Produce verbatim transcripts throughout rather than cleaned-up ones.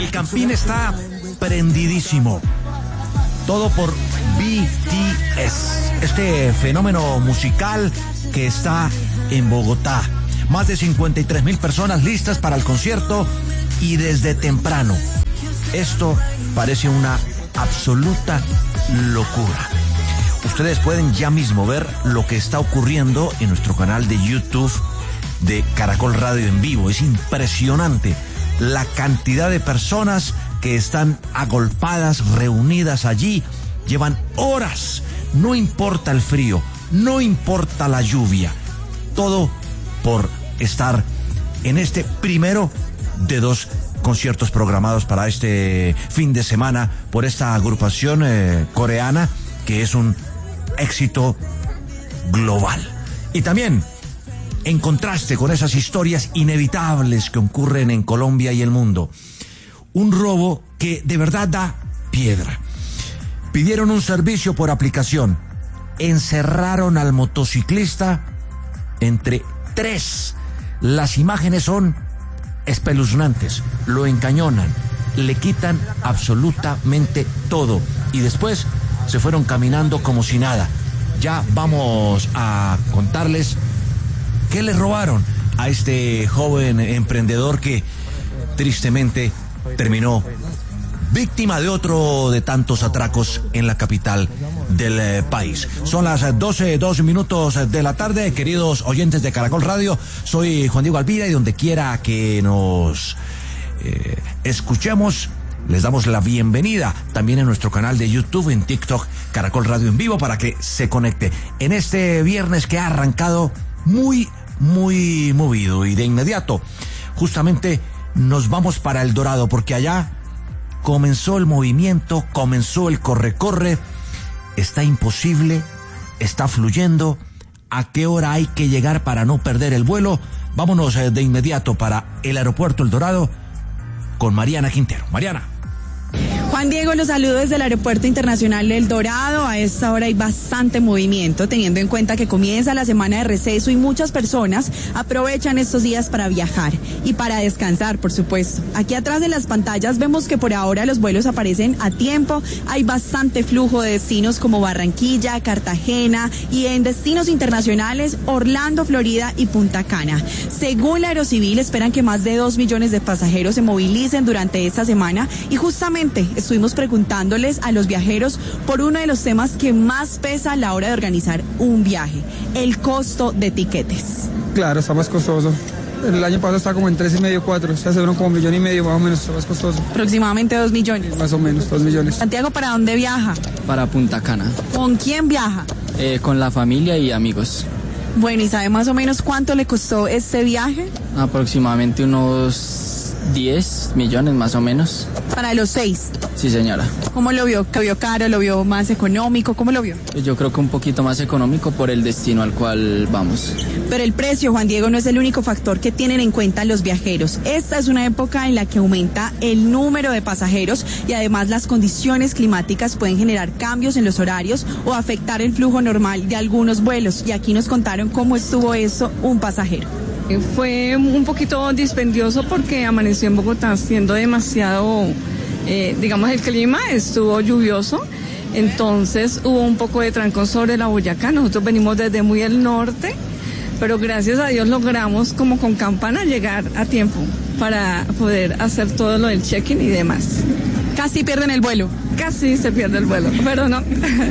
El Campín está prendidísimo. Todo por B T S, este fenómeno musical que está en Bogotá. Más de cincuenta y tres mil personas listas para el concierto y desde temprano. Esto parece una absoluta locura. Ustedes pueden ya mismo ver lo que está ocurriendo en nuestro canal de YouTube de Caracol Radio en vivo. Es impresionante la cantidad de personas que están agolpadas, reunidas allí. Llevan horas. No importa el frío, no importa la lluvia. Todo por estar en este primero de dos conciertos programados para este fin de semana por esta agrupación eh, coreana que es un éxito global. Y también, en contraste con esas historias inevitables que ocurren en Colombia y el mundo, un robo que de verdad da piedra. Pidieron un servicio por aplicación, encerraron al motociclista entre tres. Las imágenes son espeluznantes, lo encañonan, le quitan absolutamente todo y después se fueron caminando como si nada. Ya vamos a contarles qué le robaron a este joven emprendedor que tristemente terminó víctima de otro de tantos atracos en la capital del eh, país. Son las doce, dos minutos de la tarde, queridos oyentes de Caracol Radio. Soy Juan Diego Alvira y donde quiera que nos eh, escuchemos, les damos la bienvenida también en nuestro canal de YouTube, en TikTok, Caracol Radio en vivo, para que se conecte en este viernes que ha arrancado muy, muy movido. Y de inmediato, justamente, nos vamos para El Dorado, porque allá comenzó el movimiento, comenzó el corre-corre. Está imposible, está fluyendo. ¿A qué hora hay que llegar para no perder el vuelo? Vámonos de inmediato para el aeropuerto El Dorado con Mariana Quintero. Mariana. Juan Diego, los saludo desde el Aeropuerto Internacional El Dorado. A esta hora hay bastante movimiento, teniendo en cuenta que comienza la semana de receso y muchas personas aprovechan estos días para viajar y para descansar, por supuesto. Aquí atrás de las pantallas vemos que por ahora los vuelos aparecen a tiempo. Hay bastante flujo de destinos como Barranquilla, Cartagena y en destinos internacionales Orlando, Florida y Punta Cana. Según la Aerocivil, esperan que más de dos millones de pasajeros se movilicen durante esta semana y justamente estuvimos preguntándoles a los viajeros por uno de los temas que más pesa a la hora de organizar un viaje, el costo de tiquetes. Claro, está más costoso. El año pasado estaba como en tres y medio, cuatro, se hace uno como un millón y medio más o menos, está más costoso. Aproximadamente dos millones. Más o menos, dos millones. Santiago, ¿para dónde viaja? Para Punta Cana. ¿Con quién viaja? Eh, con la familia y amigos. Bueno, ¿y sabe más o menos cuánto le costó este viaje? Aproximadamente unos diez millones más o menos. Para los seis. Sí, señora. ¿Cómo lo vio? ¿Lo vio caro? ¿Lo vio más económico? ¿Cómo lo vio? Yo creo que un poquito más económico por el destino al cual vamos. Pero el precio, Juan Diego, no es el único factor que tienen en cuenta los viajeros. Esta es una época en la que aumenta el número de pasajeros y además las condiciones climáticas pueden generar cambios en los horarios o afectar el flujo normal de algunos vuelos. Y aquí nos contaron cómo estuvo eso un pasajero. Fue un poquito dispendioso porque amaneció en Bogotá siendo demasiado, eh, digamos, el clima estuvo lluvioso, entonces hubo un poco de trancón sobre la Boyacá. Nosotros venimos desde muy el norte, pero gracias a Dios logramos como con campana llegar a tiempo para poder hacer todo lo del check-in y demás. Casi pierden el vuelo. Casi se pierde el vuelo, pero no.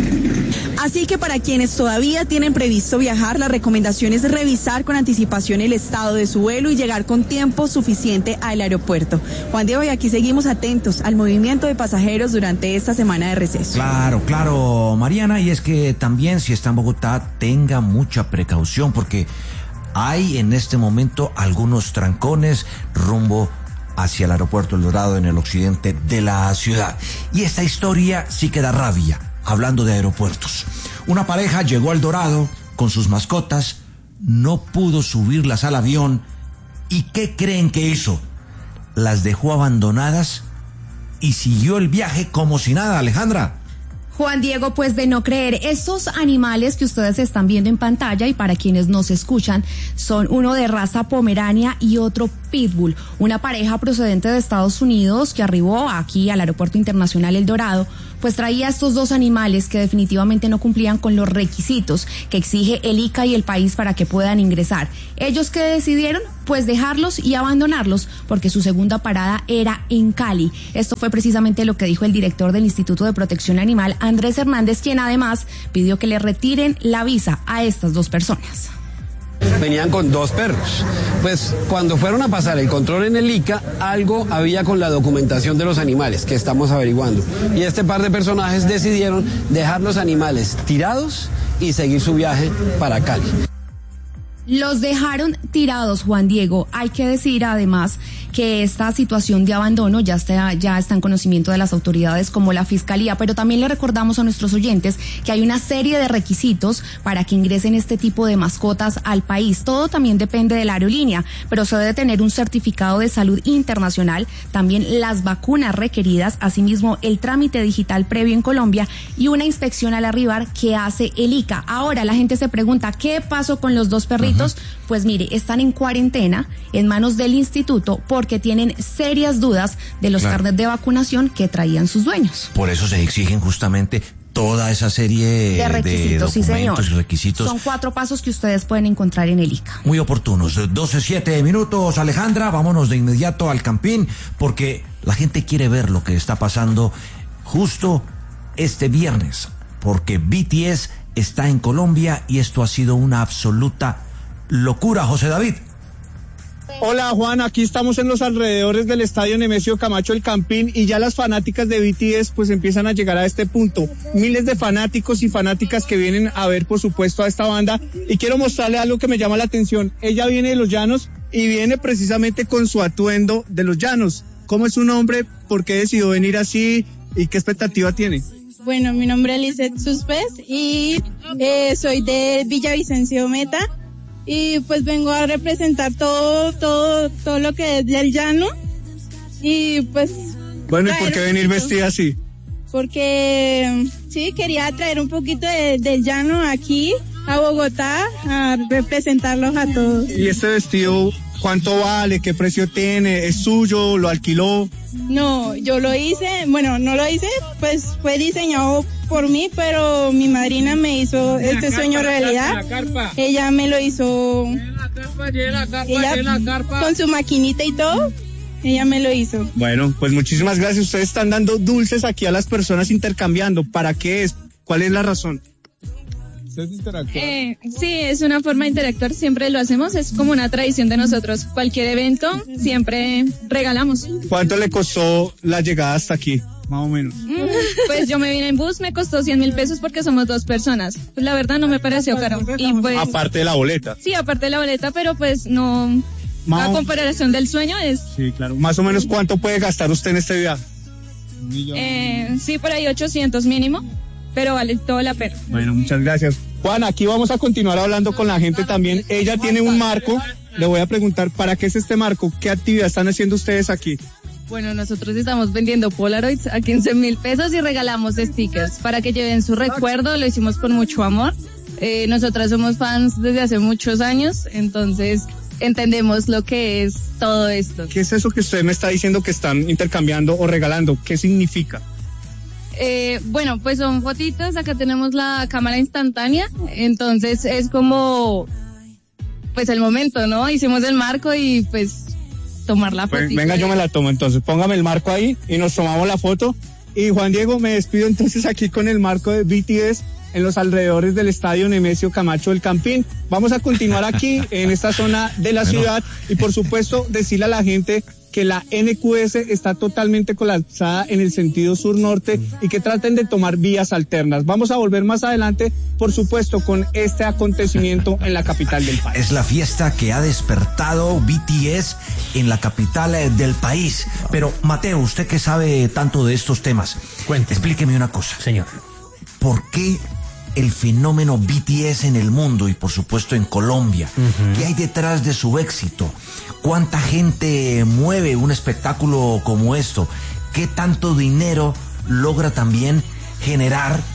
Así que para quienes todavía tienen previsto viajar, la recomendación es revisar con anticipación el estado de su vuelo y llegar con tiempo suficiente al aeropuerto. Juan Diego, y aquí seguimos atentos al movimiento de pasajeros durante esta semana de receso. Claro, claro, Mariana, y es que también si está en Bogotá, tenga mucha precaución porque hay en este momento algunos trancones rumbo hacia el aeropuerto El Dorado en el occidente de la ciudad. Y esta historia sí que da rabia, hablando de aeropuertos. Una pareja llegó al Dorado con sus mascotas, no pudo subirlas al avión, ¿y qué creen que hizo? Las dejó abandonadas y siguió el viaje como si nada, Alejandra. Juan Diego, pues de no creer, estos animales que ustedes están viendo en pantalla y para quienes nos escuchan son uno de raza pomerania y otro Pitbull, una pareja procedente de Estados Unidos que arribó aquí al Aeropuerto Internacional El Dorado, pues traía estos dos animales que definitivamente no cumplían con los requisitos que exige el I C A y el país para que puedan ingresar. ¿Ellos qué decidieron? Pues dejarlos y abandonarlos porque su segunda parada era en Cali. Esto fue precisamente lo que dijo el director del Instituto de Protección Animal, Andrés Hernández, quien además pidió que le retiren la visa a estas dos personas. Venían con dos perros. Pues cuando fueron a pasar el control en el I C A, algo había con la documentación de los animales que estamos averiguando. Y este par de personajes decidieron dejar los animales tirados y seguir su viaje para Cali. Los dejaron tirados, Juan Diego. Hay que decir además que esta situación de abandono ya está, ya está en conocimiento de las autoridades como la Fiscalía, pero también le recordamos a nuestros oyentes que hay una serie de requisitos para que ingresen este tipo de mascotas al país. Todo también depende de la aerolínea, pero se debe tener un certificado de salud internacional, también las vacunas requeridas, asimismo el trámite digital previo en Colombia y una inspección al arribar que hace el I C A. Ahora la gente se pregunta, ¿qué pasó con los dos perritos? Pues mire, están en cuarentena en manos del instituto porque tienen serias dudas de los Claro. carnets de vacunación que traían sus dueños. Por eso se exigen justamente toda esa serie De requisitos, de sí, señor. documentos y requisitos. Son cuatro pasos que ustedes pueden encontrar en el I C A. Muy oportunos. doce, siete minutos, Alejandra. Vámonos de inmediato al Campín porque la gente quiere ver lo que está pasando justo este viernes. Porque B T S está en Colombia y esto ha sido una absoluta locura. José David. Hola Juan, aquí estamos en los alrededores del estadio Nemesio Camacho El Campín y ya las fanáticas de B T S pues empiezan a llegar a este punto. Miles de fanáticos y fanáticas que vienen a ver por supuesto a esta banda y quiero mostrarle algo que me llama la atención. Ella viene de Los Llanos y viene precisamente con su atuendo de Los Llanos. ¿Cómo es su nombre? ¿Por qué decidió venir así? ¿Y qué expectativa tiene? Bueno, mi nombre es Lizeth Suspes y eh, soy de Villavicencio Meta. Y pues vengo a representar todo, todo, todo lo que es del llano. Y pues... Bueno, ¿y por qué venir vestida así? Porque sí, quería traer un poquito de, del llano aquí a Bogotá a representarlos a todos. ¿Y este vestido cuánto vale? ¿Qué precio tiene? ¿Es suyo? ¿Lo alquiló? No, yo lo hice, bueno, no lo hice, pues fue diseñado por mí, pero mi madrina me hizo este sueño realidad. Ella me lo hizo, ella con su maquinita y todo, ella me lo hizo. Bueno, pues muchísimas gracias. Ustedes están dando dulces aquí a las personas intercambiando. ¿Para qué es? ¿Cuál es la razón? Eh, sí, es una forma de interactuar, siempre lo hacemos, es como una tradición de nosotros. Cualquier evento, siempre regalamos. ¿Cuánto le costó la llegada hasta aquí? Más o menos. Mm, pues yo me vine en bus, me costó cien mil pesos porque somos dos personas. Pues la verdad no me pareció caro. Y pues, aparte de la boleta. sí, aparte de la boleta, pero pues no, Más a o- comparación del sueño es, Sí, claro. Más o menos ¿cuánto puede gastar usted en este viaje? eh, sí, por ahí ochocientos mínimo, pero vale toda la pena. Bueno, muchas gracias. Juan, aquí vamos a continuar hablando con la gente también. Ella tiene un marco. Le voy a preguntar, ¿para qué es este marco? ¿Qué actividad están haciendo ustedes aquí? Bueno, nosotros estamos vendiendo Polaroids a quince mil pesos y regalamos stickers para que lleven su recuerdo, lo hicimos con mucho amor. Eh, nosotras somos fans desde hace muchos años, entonces entendemos lo que es todo esto. ¿Qué es eso que usted me está diciendo que están intercambiando o regalando? ¿Qué significa? Eh, bueno, pues son fotitos, acá tenemos la cámara instantánea, entonces es como, pues el momento, ¿no? Hicimos el marco y pues tomar la Pues, foto. venga, yo me la tomo entonces. Póngame el marco ahí y nos tomamos la foto. Y Juan Diego, me despido entonces aquí con el marco de B T S en los alrededores del estadio Nemesio Camacho El Campín. Vamos a continuar aquí en esta zona de la Bueno. ciudad y por supuesto decirle a la gente que la N Q S está totalmente colapsada en el sentido sur-norte y que traten de tomar vías alternas. Vamos a volver más adelante, por supuesto, con este acontecimiento en la capital del país. Es la fiesta que ha despertado B T S en la capital eh, del país. Pero, Mateo, usted que sabe tanto de estos temas, Cuénteme. explíqueme una cosa. Señor. ¿Por qué el fenómeno B T S en el mundo y por supuesto en Colombia? Ujú. ¿Qué hay detrás de su éxito? ¿Cuánta gente mueve un espectáculo como esto? ¿Qué tanto dinero logra también generar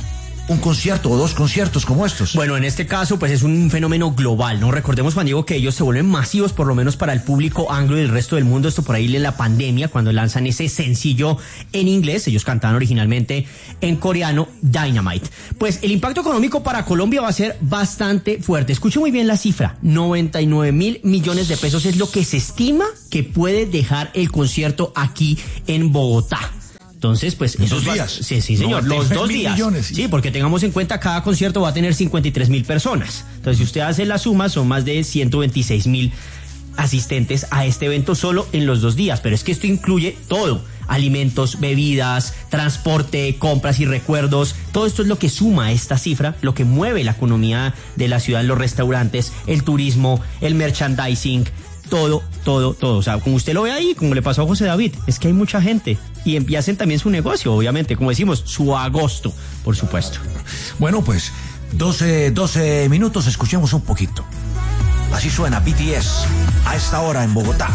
un concierto o dos conciertos como estos? Bueno, en este caso, pues es un fenómeno global, ¿no? Recordemos, Juan Diego, que ellos se vuelven masivos, por lo menos para el público anglo y el resto del mundo. Esto por ahí en la pandemia, cuando lanzan ese sencillo en inglés. Ellos cantaban originalmente en coreano, Dynamite. Pues el impacto económico para Colombia va a ser bastante fuerte. Escuche muy bien la cifra. noventa y nueve mil millones de pesos es lo que se estima que puede dejar el concierto aquí en Bogotá. Entonces, pues... ¿En dos días? Sí, sí, señor, los dos días. Millones, sí. sí, porque tengamos en cuenta, cada concierto va a tener cincuenta y tres mil personas. Entonces, si usted hace la suma, son más de ciento veintiséis mil asistentes a este evento solo en los dos días. Pero es que esto incluye todo: alimentos, bebidas, transporte, compras y recuerdos. Todo esto es lo que suma a esta cifra, lo que mueve la economía de la ciudad, los restaurantes, el turismo, el merchandising, todo, todo, todo. O sea, como usted lo ve ahí, como le pasó a José David, es que hay mucha gente y empiecen también su negocio, obviamente, como decimos, su agosto, por supuesto. Bueno, pues doce, doce minutos, escuchemos un poquito. Así suena B T S a esta hora en Bogotá.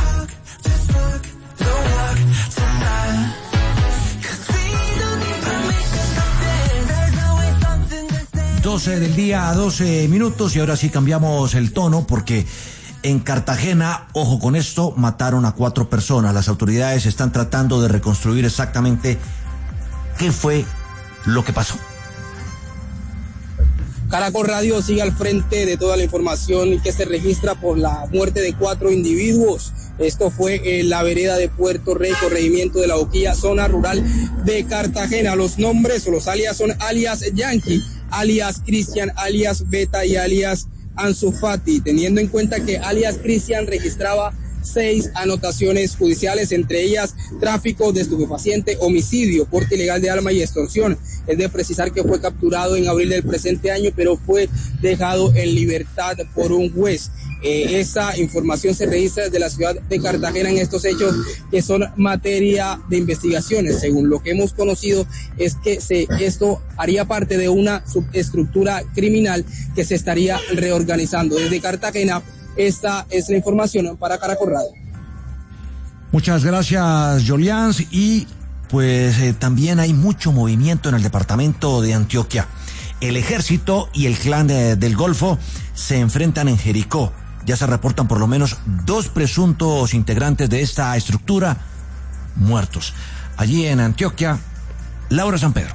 doce del día a doce minutos, y ahora sí cambiamos el tono porque en Cartagena, ojo con esto, mataron a cuatro personas. Las autoridades están tratando de reconstruir exactamente qué fue lo que pasó. Caracol Radio sigue al frente de toda la información que se registra por la muerte de cuatro individuos. Esto fue en la vereda de Puerto Rey, corregimiento de La Boquilla, zona rural de Cartagena. Los nombres o los alias son alias Yankee, alias Cristian, alias Beta y alias Ansu Fati, teniendo en cuenta que alias Cristian registraba seis anotaciones judiciales, entre ellas tráfico de estupefaciente, homicidio, porte ilegal de arma y extorsión. Es de precisar que fue capturado en abril del presente año, pero fue dejado en libertad por un juez. Eh, esa información se registra desde la ciudad de Cartagena en estos hechos que son materia de investigaciones. Según lo que hemos conocido, es que se, esto haría parte de una subestructura criminal que se estaría reorganizando. Desde Cartagena, esta es la información para Caracol Radio. Muchas gracias, Jolians. Y pues eh, también hay mucho movimiento en el departamento de Antioquia. El ejército y el clan de, del Golfo se enfrentan en Jericó. Ya se reportan por lo menos dos presuntos integrantes de esta estructura muertos. Allí en Antioquia, Laura San Pedro.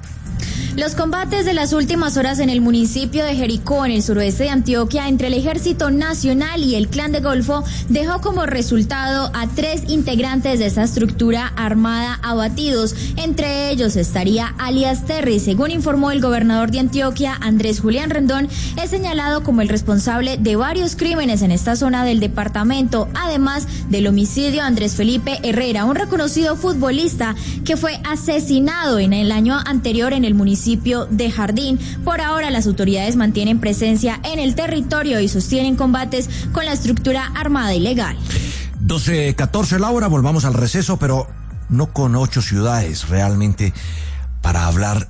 Los combates de las últimas horas en el municipio de Jericó, en el suroeste de Antioquia, entre el Ejército Nacional y el Clan de Golfo, dejó como resultado a tres integrantes de esa estructura armada abatidos. Entre ellos estaría alias Terry. Según informó el gobernador de Antioquia, Andrés Julián Rendón, es señalado como el responsable de varios crímenes en esta zona del departamento, además del homicidio de Andrés Felipe Herrera, un reconocido futbolista que fue asesinado en el año anterior en el municipio de Jardín. Por ahora, las autoridades mantienen presencia en el territorio y sostienen combates con la estructura armada ilegal. doce catorce, Laura, volvamos al receso, pero no con ocho ciudades realmente, para hablar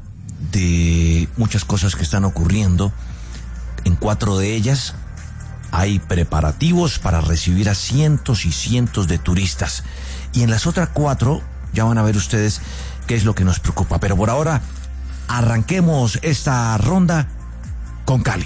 de muchas cosas que están ocurriendo. En cuatro de ellas hay preparativos para recibir a cientos y cientos de turistas, y en las otras cuatro ya van a ver ustedes qué es lo que nos preocupa. Pero por ahora, arranquemos esta ronda con Cali.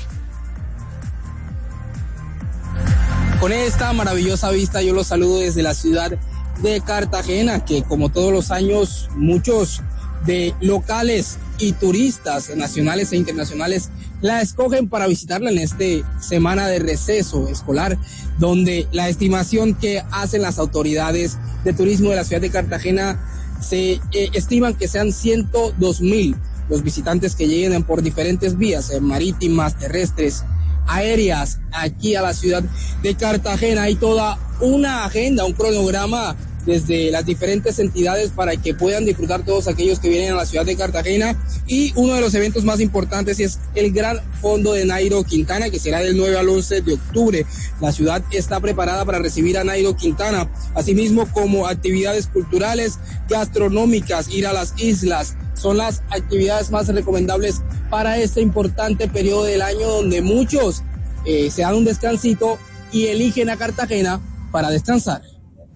Con esta maravillosa vista yo los saludo desde la ciudad de Cartagena, que como todos los años muchos de locales y turistas nacionales e internacionales la escogen para visitarla en este semana de receso escolar, donde la estimación que hacen las autoridades de turismo de la ciudad de Cartagena se eh, estiman que sean ciento dos mil los visitantes que lleguen por diferentes vías, eh, marítimas, terrestres, aéreas, aquí a la ciudad de Cartagena. Hay toda una agenda, un cronograma desde las diferentes entidades para que puedan disfrutar todos aquellos que vienen a la ciudad de Cartagena. Y uno de los eventos más importantes es el Gran Fondo de Nairo Quintana, que será del nueve al once de octubre. La ciudad está preparada para recibir a Nairo Quintana, asimismo como actividades culturales, gastronómicas, ir a las islas. Son las actividades más recomendables para este importante periodo del año, donde muchos eh, se dan un descansito y eligen a Cartagena para descansar.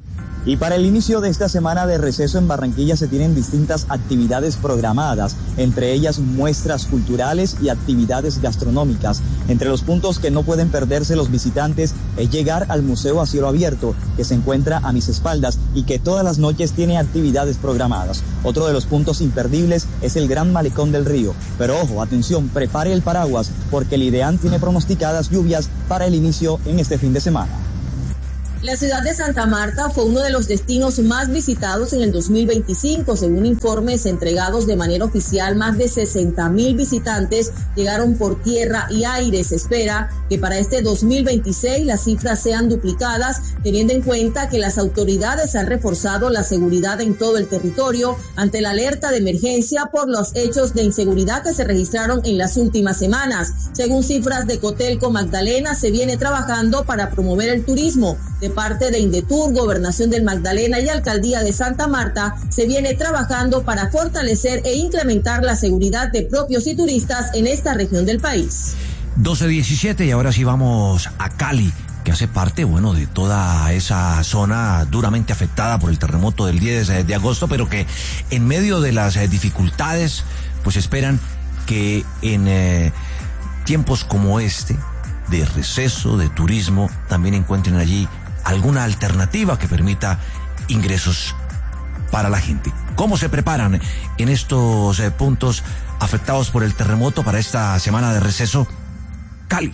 Y para el inicio de esta semana de receso en Barranquilla se tienen distintas actividades programadas, entre ellas muestras culturales y actividades gastronómicas. Entre los puntos que no pueden perderse los visitantes es llegar al Museo a Cielo Abierto, que se encuentra a mis espaldas y que todas las noches tiene actividades programadas. Otro de los puntos imperdibles es el Gran Malecón del Río. Pero ojo, atención, prepare el paraguas, porque el IDEAN tiene pronosticadas lluvias para el inicio en este fin de semana. La ciudad de Santa Marta fue uno de los destinos más visitados en el dos mil veinticinco. Según informes entregados de manera oficial, más de sesenta mil visitantes llegaron por tierra y aire. Se espera que para este dos mil veintiséis las cifras sean duplicadas, teniendo en cuenta que las autoridades han reforzado la seguridad en todo el territorio ante la alerta de emergencia por los hechos de inseguridad que se registraron en las últimas semanas. Según cifras de Cotelco Magdalena, se viene trabajando para promover el turismo. De parte de Indetur, Gobernación del Magdalena y Alcaldía de Santa Marta, se viene trabajando para fortalecer e incrementar la seguridad de propios y turistas en esta región del país. doce diecisiete y ahora sí vamos a Cali, que hace parte, bueno, de toda esa zona duramente afectada por el terremoto del diez de agosto, pero que en medio de las dificultades, pues esperan que en eh, tiempos como este, de receso, de turismo, también encuentren allí alguna alternativa que permita ingresos para la gente. ¿Cómo se preparan en estos eh, puntos afectados por el terremoto para esta semana de receso? Cali.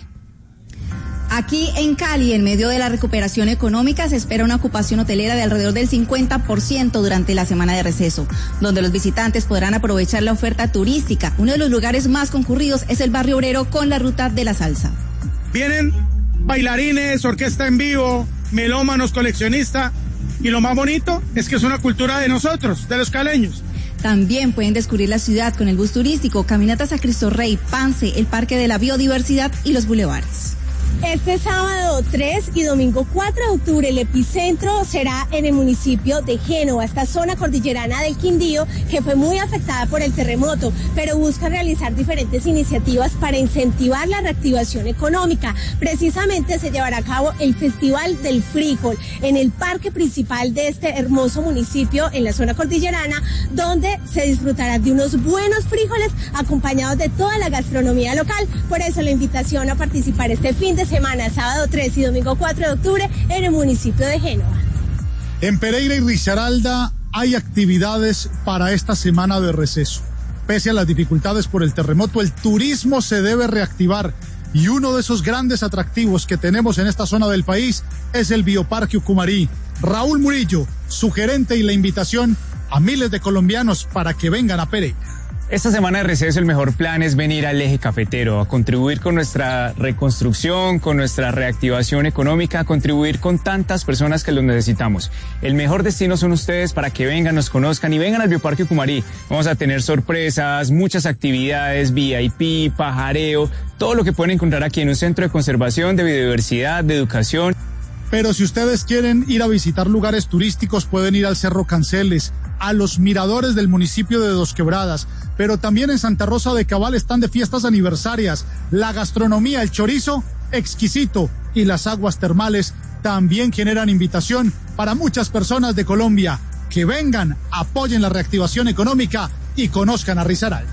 Aquí en Cali, en medio de la recuperación económica, se espera una ocupación hotelera de alrededor del cincuenta por ciento durante la semana de receso, donde los visitantes podrán aprovechar la oferta turística. Uno de los lugares más concurridos es el Barrio Obrero con la Ruta de la Salsa. Vienen bailarines, orquesta en vivo, melómanos, coleccionistas, y lo más bonito es que es una cultura de nosotros, de los caleños. También pueden descubrir la ciudad con el bus turístico, caminatas a Cristo Rey, Pance, el Parque de la Biodiversidad y los bulevares. Este sábado tres y domingo cuatro de octubre el epicentro será en el municipio de Génova, esta zona cordillerana del Quindío que fue muy afectada por el terremoto, pero busca realizar diferentes iniciativas para incentivar la reactivación económica. Precisamente se llevará a cabo el Festival del Frijol en el parque principal de este hermoso municipio en la zona cordillerana, donde se disfrutará de unos buenos frijoles acompañados de toda la gastronomía local. Por eso la invitación a participar este fin de semana, sábado tres y domingo cuatro de octubre en el municipio de Génova. En Pereira y Risaralda hay actividades para esta semana de receso. Pese a las dificultades por el terremoto, el turismo se debe reactivar y uno de esos grandes atractivos que tenemos en esta zona del país es el Bioparque Ucumarí. Raúl Murillo, su gerente, y la invitación a miles de colombianos para que vengan a Pereira. Esta semana de receso el mejor plan es venir al eje cafetero, a contribuir con nuestra reconstrucción, con nuestra reactivación económica, a contribuir con tantas personas que los necesitamos. El mejor destino son ustedes para que vengan, nos conozcan y vengan al Bioparque Ucumarí. Vamos a tener sorpresas, muchas actividades, V I P, pajareo, todo lo que pueden encontrar aquí en un centro de conservación, de biodiversidad, de educación. Pero si ustedes quieren ir a visitar lugares turísticos, pueden ir al Cerro Canceles, a los miradores del municipio de Dos Quebradas, pero también en Santa Rosa de Cabal están de fiestas aniversarias. La gastronomía, el chorizo, exquisito, y las aguas termales también generan invitación para muchas personas de Colombia. Que vengan, apoyen la reactivación económica y conozcan a Risaralda.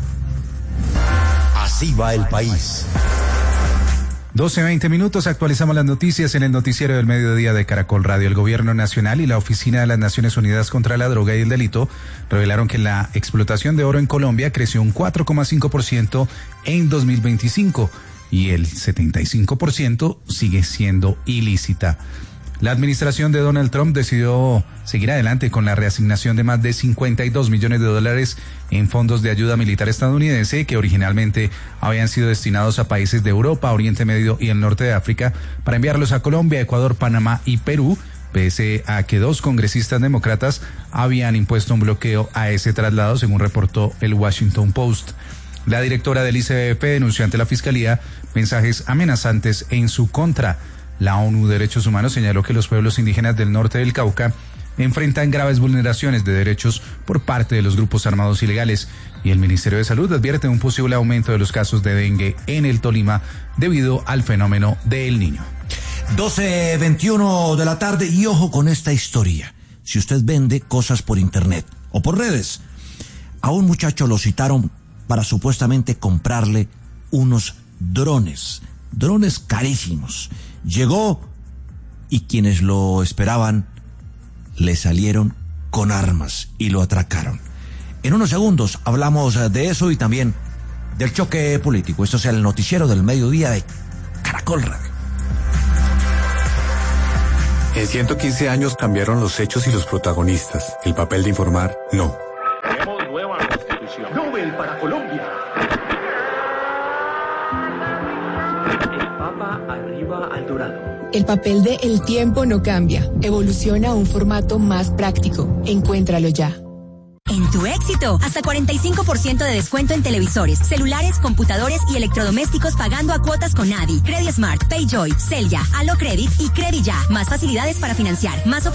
Así va el país. doce veinte minutos, actualizamos las noticias en el noticiero del mediodía de Caracol Radio. El Gobierno Nacional y la Oficina de las Naciones Unidas contra la Droga y el Delito revelaron que la explotación de oro en Colombia creció un cuatro coma cinco por ciento en dos mil veinticinco y el setenta y cinco por ciento sigue siendo ilícita. La administración de Donald Trump decidió seguir adelante con la reasignación de más de cincuenta y dos millones de dólares en fondos de ayuda militar estadounidense que originalmente habían sido destinados a países de Europa, Oriente Medio y el norte de África para enviarlos a Colombia, Ecuador, Panamá y Perú, pese a que dos congresistas demócratas habían impuesto un bloqueo a ese traslado, según reportó el Washington Post. La directora del I C B F denunció ante la Fiscalía mensajes amenazantes en su contra. La ONU Derechos Humanos señaló que los pueblos indígenas del norte del Cauca enfrentan graves vulneraciones de derechos por parte de los grupos armados ilegales, y el Ministerio de Salud advierte un posible aumento de los casos de dengue en el Tolima debido al fenómeno de El Niño. doce veintiuno de la tarde y ojo con esta historia. Si usted vende cosas por internet o por redes, a un muchacho lo citaron para supuestamente comprarle unos drones, drones carísimos. Llegó y quienes lo esperaban le salieron con armas y lo atracaron. En unos segundos hablamos de eso y también del choque político. Esto es el noticiero del mediodía de Caracol Radio. En ciento quince años cambiaron los hechos y los protagonistas. El papel de informar, no. Tenemos nueva constitución. Nobel para Colombia. El Papa arriba al dorado. El papel de El Tiempo no cambia. Evoluciona a un formato más práctico. Encuéntralo ya. En tu éxito, hasta cuarenta y cinco por ciento de descuento en televisores, celulares, computadores y electrodomésticos pagando a cuotas con Adi, Credit Smart, Payjoy, Celia, Alo Credit y Credit Ya. Más facilidades para financiar, más ofertas.